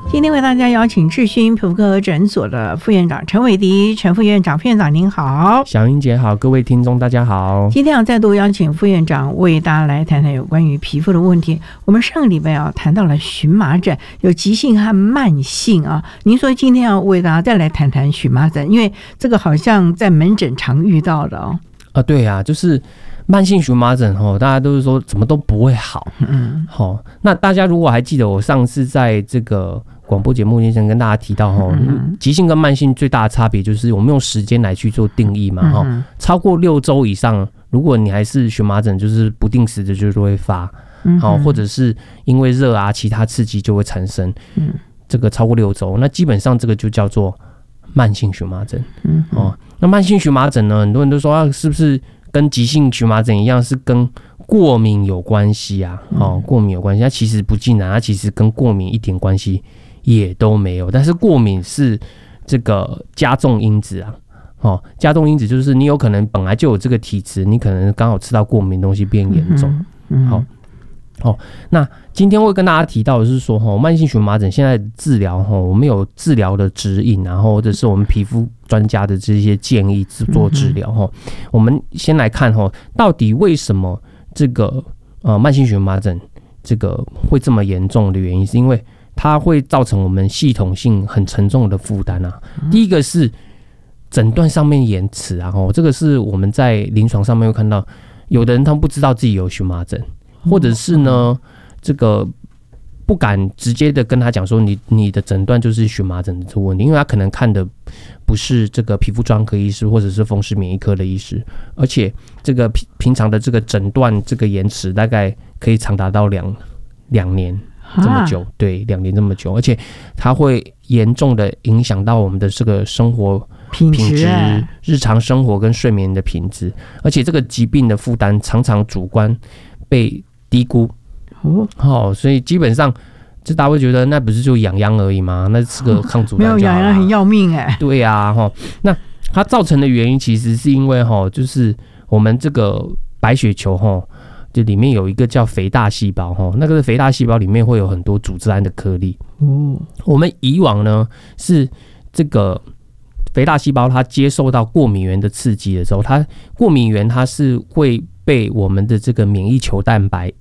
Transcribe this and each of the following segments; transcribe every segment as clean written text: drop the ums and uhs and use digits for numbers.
今天为大家邀请智勋皮肤科诊所的副院长陈伟迪陈副院长，副院长您好。 小英姐好，各位听众大家好。 今天要再度邀请副院长为大家来谈谈有关于皮肤的问题。我们上个礼拜谈到了荨麻疹，有急性和慢性啊。您说今天要为大家再来谈谈荨麻疹，因为这个好像在门诊常遇到的哦。 对啊，就是慢性荨麻疹大家都是说怎么都不会好。那大家如果还记得我上次在这个广播节目先跟大家提到急性跟慢性最大的差别就是我们用时间来去做定义嘛。超过6周以上，如果你还是荨麻疹，就是不定时的就是会发，或者是因为热啊其他刺激就会产生。这个超过6周，那基本上这个就叫做慢性荨麻疹。那慢性荨麻疹呢，很多人都说是不是跟急性荨麻疹一样是跟过敏有关系啊？过敏有关系，它其实不尽然，它其实跟过敏一点关系也都没有。但是过敏是这个加重因子啊，加重因子就是你有可能本来就有这个体质，你可能刚好吃到过敏的东西变严重。那今天会跟大家提到的是说，慢性荨麻疹现在的治疗，我们有治疗的指引，然后或者是我们皮肤专家的这些建议做治疗。我们先来看到底为什么这个慢性荨麻疹这个会这么严重的原因，是因为它会造成我们系统性很沉重的负担啊。第一个是诊断上面延迟啊，这个是我们在临床上面会看到，有的人他不知道自己有荨麻疹，或者是呢这个不敢直接的跟他讲说你的诊断就是荨麻疹的这个问题，因为他可能看的不是这个皮肤专科医师或者是风湿免疫科的医师，而且这个平常的这个诊断这个延迟大概可以长达到两年这么久。对，2年这么久，而且它会严重的影响到我们的这个生活品质、日常生活跟睡眠的品质，而且这个疾病的负担常常主观被低估。所以基本上就大家会觉得那不是就痒痒而已吗？那吃个抗组胺就好了。没有痒痒很要命对啊，那它造成的原因其实是因为就是我们这个白血球就里面有一个叫肥大细胞，那个肥大细胞里面会有很多组织胺的颗粒。我们以往呢是这个肥大细胞它接受到过敏原的刺激的时候，它过敏原它是会被我们的这个免疫球蛋白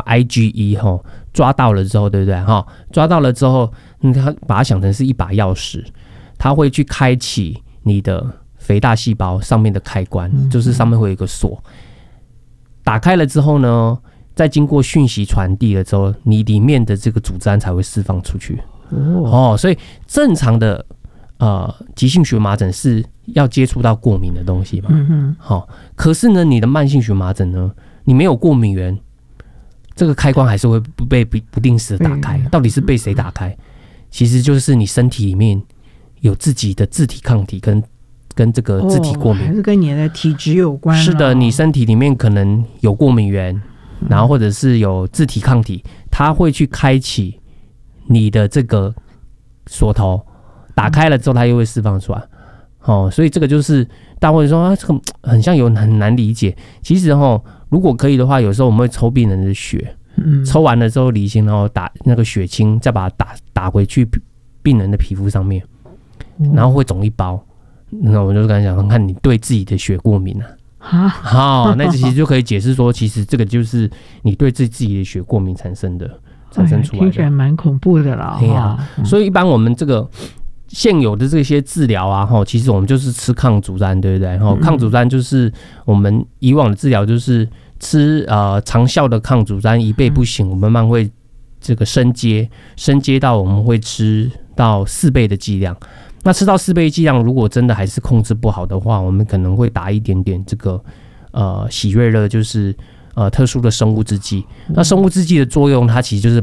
IgE 抓到了之后，对不对？抓到了之后，它把它想成是一把钥匙，它会去开启你的肥大细胞上面的开关，就是上面会有一个锁。打开了之后呢，再经过讯息传递了之后，你里面的这个组织胺才会释放出去。所以正常的急性荨麻疹是要接触到过敏的东西嘛。可是呢，你的慢性荨麻疹呢，你没有过敏源，这个开关还是会被不定时的打开。到底是被谁打开？其实就是你身体里面有自己的自体抗体跟这个自体过敏， 还是跟你的体质有关。 是的，你身体里面可能有过敏源，然后或者是有自体抗体，它会去开启你的这个锁头，打开了之后它又会释放出来。所以这个就是大家会说这个很像很难理解。其实如果可以的话，有时候我们会抽病人的血，抽完了之后离心，然后打那个血清，再把它打回去病人的皮肤上面，然后会肿一包。那我就跟他讲，看你对自己的血过敏啊。那其实就可以解释说，其实这个就是你对自己的血过敏产生出来的。 听起来蛮恐怖的啦。 所以一般我们这个现有的这些治疗啊，其实我们就是吃抗组胺，对不对？抗组胺就是我们以往的治疗，就是吃长效的抗组胺1倍不行，我们慢慢会这个升阶到我们会吃到4倍的剂量。那吃到4倍剂量，如果真的还是控制不好的话，我们可能会打一点点这个喜瑞乐，就是特殊的生物制剂。那生物制剂的作用，它其实就是